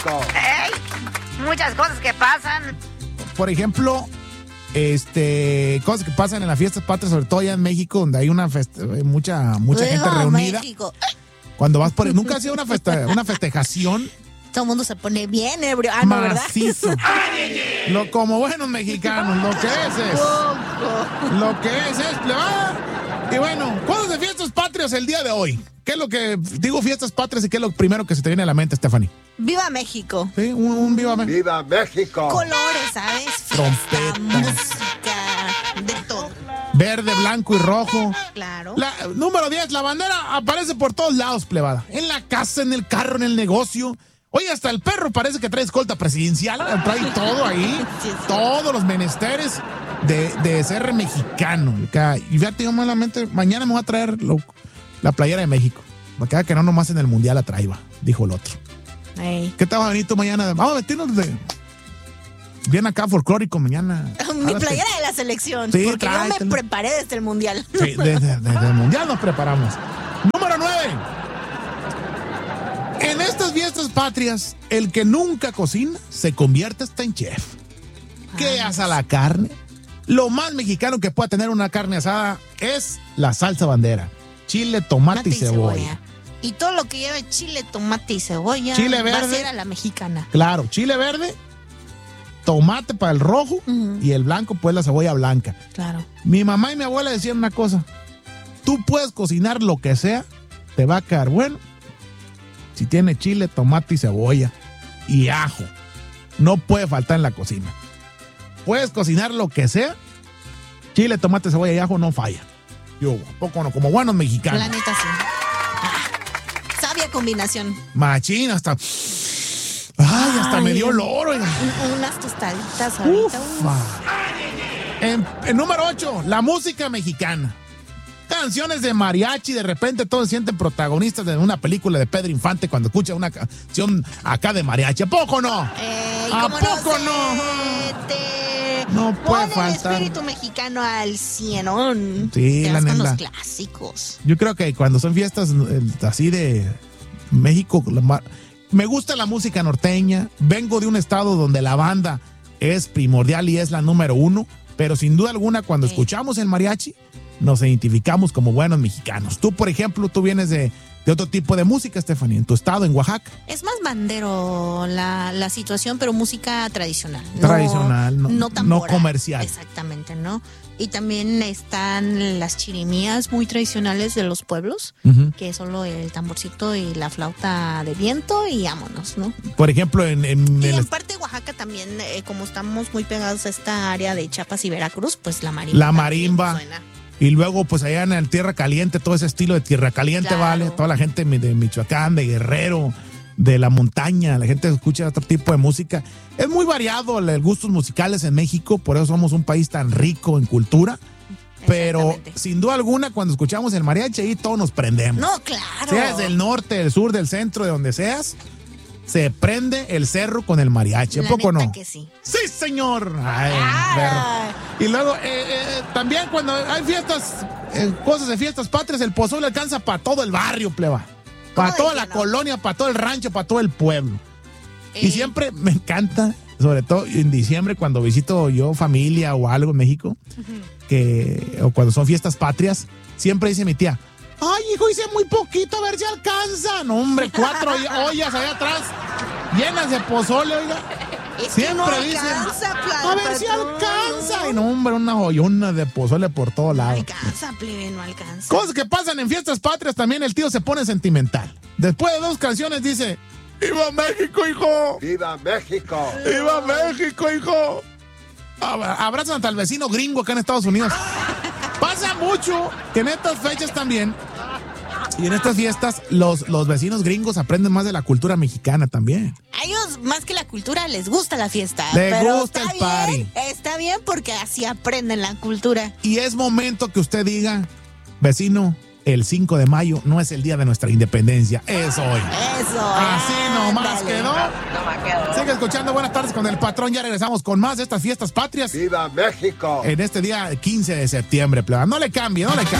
México! ¡Ey! Muchas cosas que pasan. Por ejemplo, cosas que pasan en las fiestas patrias, sobre todo allá en México, donde hay mucha gente reunida. México. Cuando vas por... Nunca ha sido una festejación. Todo el mundo se pone bien ebrio. No, ¿verdad? Macizo. Como buenos mexicanos, lo que es plebada. Y bueno, ¿cuándo de fiestas patrias el día de hoy? ¿Qué es lo que digo fiestas patrias y qué es lo primero que se te viene a la mente, Stephanie? ¡Viva México! Sí, un viva México. ¡Viva México! Colores, ¿sabes? Trompeta. Música, de todo. Verde, blanco y rojo. Claro. Número 10, la bandera aparece por todos lados, plebada. En la casa, en el carro, en el negocio. Oye, hasta el perro parece que trae escolta presidencial. Trae todo ahí. Sí. Todos los menesteres de ser mexicano. Y fíjate, yo malamente, mañana me voy a traer la playera de México. Va a quedar que no nomás en el mundial la traiga, dijo el otro. Ey. ¿Qué tal va a venir tú mañana? Vamos a vestirnos bien acá folclórico mañana. Mi playera de la selección. Sí, porque yo me preparé desde el mundial. Sí, desde el mundial nos preparamos. Número 9. En estas fiestas patrias, el que nunca cocina se convierte hasta en chef. ¿Qué asa la carne? Lo más mexicano que pueda tener una carne asada es la salsa bandera. Chile, tomate y cebolla. Y todo lo que lleve chile, tomate y cebolla Chile verde, va a ser a la mexicana. Claro, chile verde, tomate para el rojo y el blanco pues la cebolla blanca. Claro. Mi mamá y mi abuela decían una cosa. Tú puedes cocinar lo que sea, te va a quedar bueno si tiene chile, tomate y cebolla y ajo. No puede faltar en la cocina. Puedes cocinar lo que sea, chile, tomate, cebolla y ajo no falla. Yo, poco no, como buenos mexicanos. La neta sí. Sabia combinación. Machín, hasta me dio olor. Unas tostaditas ahorita. En número 8, la música mexicana. Canciones de mariachi, de repente todos se sienten protagonistas de una película de Pedro Infante cuando escucha una canción acá de mariachi. ¿A poco no? ¿A poco no puede faltar. El espíritu mexicano al cienón. Sí, te la vas con neta. los clásicos. Yo creo que cuando son fiestas así de México, me gusta la música norteña. Vengo de un estado donde la banda es primordial y es la número 1, pero sin duda alguna cuando escuchamos el mariachi nos identificamos como buenos mexicanos. Tú, por ejemplo, tú vienes de otro tipo de música, Stephanie, en tu estado, en Oaxaca. Es más bandero la situación, pero música tradicional. Tradicional, no tambora, no comercial. Exactamente, ¿no? Y también están las chirimías muy tradicionales de los pueblos, que es solo el tamborcito y la flauta de viento y vámonos, ¿no? Por ejemplo, en parte de Oaxaca también, como estamos muy pegados a esta área de Chiapas y Veracruz, pues la marimba. La marimba. Suena. Y luego, pues allá en el Tierra Caliente, todo ese estilo de Tierra Caliente, claro. Vale, toda la gente de Michoacán, de Guerrero, de la montaña, la gente escucha otro tipo de música. Es muy variado los gustos musicales en México, por eso somos un país tan rico en cultura. Pero sin duda alguna, cuando escuchamos el mariachi, ahí todos nos prendemos. No, claro. Seas del norte, del sur, del centro, de donde seas, se prende el cerro con el mariachi. ¿A poco no? Que sí. ¡Sí, señor! Ay, y luego, también cuando hay fiestas, cosas de fiestas patrias, el pozole alcanza para todo el barrio, pleba. Para toda la colonia, para todo el rancho, para todo el pueblo. Y siempre me encanta, sobre todo en diciembre, cuando visito yo familia o algo en México, o cuando son fiestas patrias, siempre dice mi tía, ay, hijo, hice muy poquito, a ver si alcanza. No, hombre, 4 ollas allá atrás, llenas de pozole, oiga. Siempre dicen, a ver si alcanza. Y no, hombre, una joyona de pozole por todos lados. No alcanza, plebe, no alcanza. Cosas que pasan en fiestas patrias, también el tío se pone sentimental. Después de 2 canciones dice, ¡Viva México, hijo! ¡Viva México! ¡Viva México, hijo! Abrazan hasta al vecino gringo acá en Estados Unidos. Pasa mucho que en estas fechas también y en estas fiestas los vecinos gringos aprenden más de la cultura mexicana también. A ellos, más que la cultura, les gusta la fiesta. Les gusta el party. Está bien porque así aprenden la cultura. Y es momento que usted diga, vecino, el 5 de mayo no es el día de nuestra independencia, es hoy. Eso. Así nomás Ándale. quedó. Sigue escuchando Buenas Tardes con el Patrón. Ya regresamos con más de estas fiestas patrias. ¡Viva México! En este día 15 de septiembre, pleba. No le cambie, no le cambie.